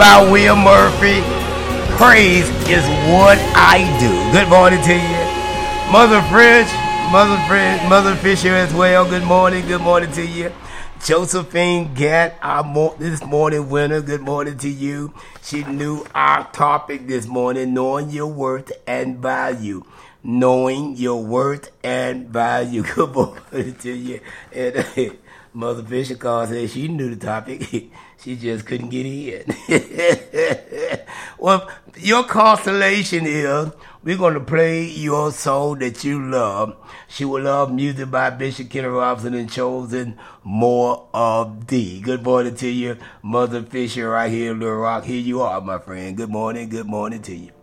by Will Murphy. Praise is what I do. Good morning to you. Mother French, Mother Fisher as well. Good morning to you. Josephine Gatt, our this morning winner. Good morning to you. She knew our topic this morning, knowing your worth and value. Knowing your worth and value. Good morning to you. And Mother Fisher called said she knew the topic. She just couldn't get in. Well, your constellation is we're going to play your song that you love. She will love music by Bishop Kenny Robinson and chosen more of thee. Good morning to you, Mother Fisher, right here in Little Rock. Here you are, my friend. Good morning to you.